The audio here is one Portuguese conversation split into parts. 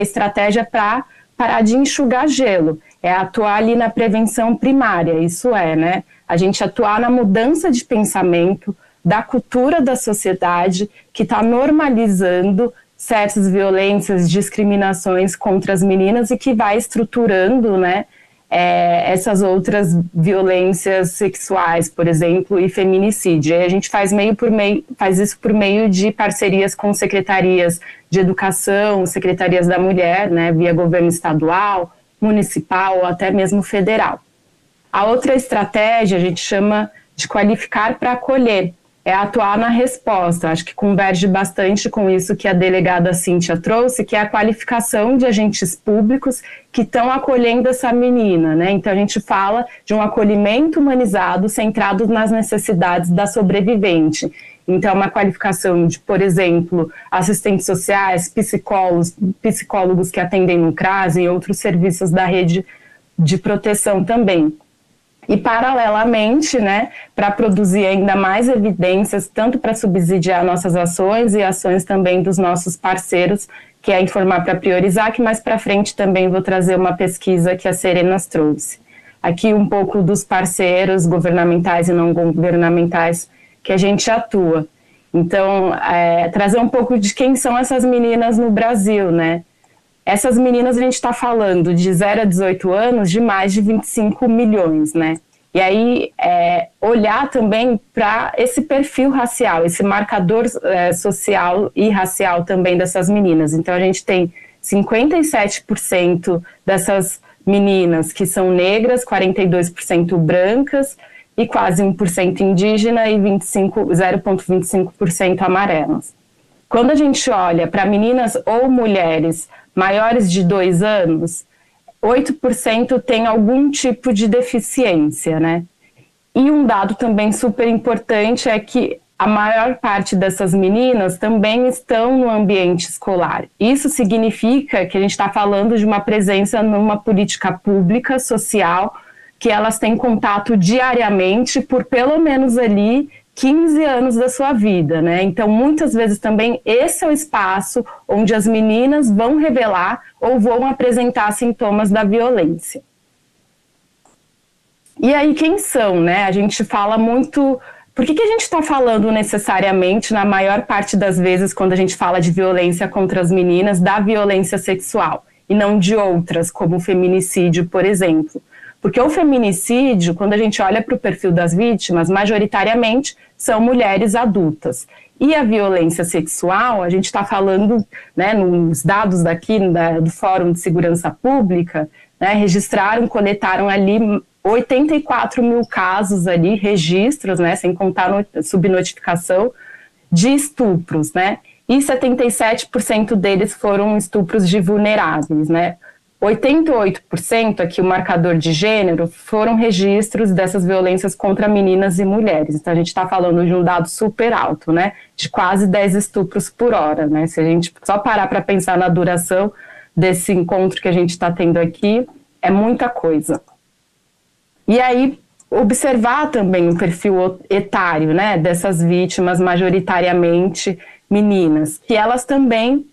estratégia para parar de enxugar gelo, é atuar ali na prevenção primária, isso é, né? A gente atuar na mudança de pensamento da cultura da sociedade que está normalizando certas violências, discriminações contra as meninas e que vai estruturando, né, essas outras violências sexuais, por exemplo, e feminicídio. E a gente faz isso por meio de parcerias com secretarias de educação, secretarias da mulher, né, via governo estadual, municipal ou até mesmo federal. A outra estratégia a gente chama de qualificar para acolher, é atuar na resposta. Acho que converge bastante com isso que a delegada Cíntia trouxe, que é a qualificação de agentes públicos que estão acolhendo essa menina, né? Então a gente fala de um acolhimento humanizado centrado nas necessidades da sobrevivente. Então uma qualificação de, por exemplo, assistentes sociais, psicólogos que atendem no CRAS e outros serviços da rede de proteção também. E, paralelamente, né, para produzir ainda mais evidências, tanto para subsidiar nossas ações e ações também dos nossos parceiros, que é Informar para Priorizar, que mais para frente também vou trazer uma pesquisa que a Serenas trouxe. Aqui um pouco dos parceiros governamentais e não governamentais que a gente atua. Então, trazer um pouco de quem são essas meninas no Brasil, né? Essas meninas, a gente está falando de 0 a 18 anos, de mais de 25 milhões, né? E aí, olhar também para esse perfil racial, esse marcador social e racial também dessas meninas. Então, a gente tem 57% dessas meninas que são negras, 42% brancas e quase 1% indígena e 0,25% amarelas. Quando a gente olha para meninas ou mulheres maiores de 2 anos, 8% tem algum tipo de deficiência, né? E um dado também super importante é que a maior parte dessas meninas também estão no ambiente escolar. Isso significa que a gente está falando de uma presença numa política pública, social, que elas têm contato diariamente por pelo menos ali 15 anos da sua vida, né? Então, muitas vezes também esse é o espaço onde as meninas vão revelar ou vão apresentar sintomas da violência. E aí, quem são, né? A gente fala muito... Por que a gente está falando necessariamente, na maior parte das vezes, quando a gente fala de violência contra as meninas, da violência sexual, e não de outras, como o feminicídio, por exemplo? Porque o feminicídio, quando a gente olha para o perfil das vítimas, majoritariamente são mulheres adultas. E a violência sexual, a gente está falando, né, nos dados daqui do Fórum de Segurança Pública, né, coletaram ali 84 mil casos ali, registros, né, sem contar subnotificação, de estupros, né? E 77% deles foram estupros de vulneráveis, né? 88%, aqui o marcador de gênero, foram registros dessas violências contra meninas e mulheres. Então a gente está falando de um dado super alto, né? De quase 10 estupros por hora, né? Se a gente só parar para pensar na duração desse encontro que a gente está tendo aqui, é muita coisa. E aí, observar também o perfil etário, né? Dessas vítimas, majoritariamente meninas, que elas também...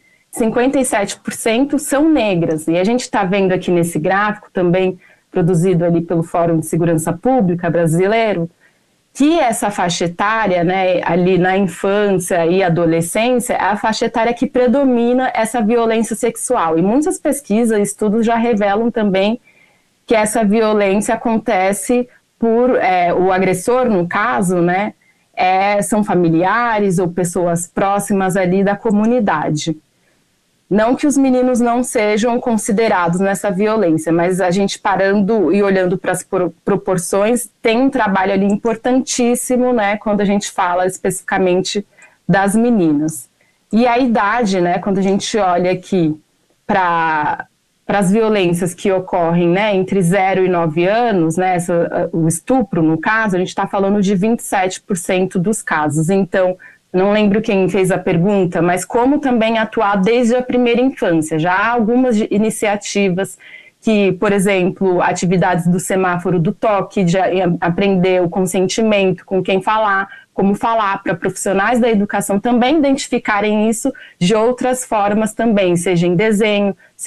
57% são negras, e a gente está vendo aqui nesse gráfico, também produzido ali pelo Fórum de Segurança Pública brasileiro, que essa faixa etária, né, ali na infância e adolescência, é a faixa etária que predomina essa violência sexual. E muitas pesquisas e estudos já revelam também que essa violência acontece por o agressor, no caso, né, são familiares ou pessoas próximas ali da comunidade. Não que os meninos não sejam considerados nessa violência, mas a gente parando e olhando para as proporções, tem um trabalho ali importantíssimo, né, quando a gente fala especificamente das meninas. E a idade, né, quando a gente olha aqui para as violências que ocorrem, né, entre 0 e 9 anos, né, o estupro, no caso, a gente está falando de 27% dos casos. Então, não lembro quem fez a pergunta, mas como também atuar desde a primeira infância. Já há algumas iniciativas que, por exemplo, atividades do semáforo do toque, de aprender o consentimento, com quem falar, como falar para profissionais da educação também identificarem isso de outras formas também, seja em desenho,